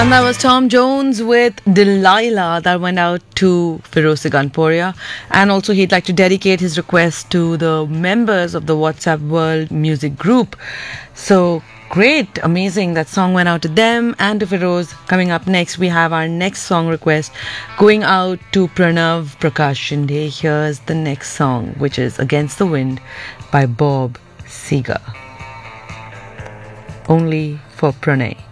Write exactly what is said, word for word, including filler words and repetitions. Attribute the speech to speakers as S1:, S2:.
S1: And that was Tom Jones with Delilah. That went out to Firoz Siganporia. And also he'd like to dedicate his request to the members of the WhatsApp World Music Group. So great, amazing. That song went out to them and to Firoz. Coming up next, we have our next song request going out to Pranav Prakash Shinde. Here's the next song, which is Against the Wind by Bob Seger. Only for Pranay.